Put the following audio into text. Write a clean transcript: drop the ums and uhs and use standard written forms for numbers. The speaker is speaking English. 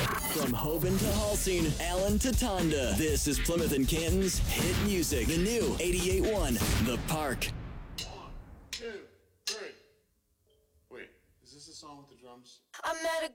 From Hoban to Halsing, Allen to Tonda, this is Plymouth and Canton's hit music. The new 88.1, The Park. 1, 2, 3. Wait, is this the song with the drums? I met a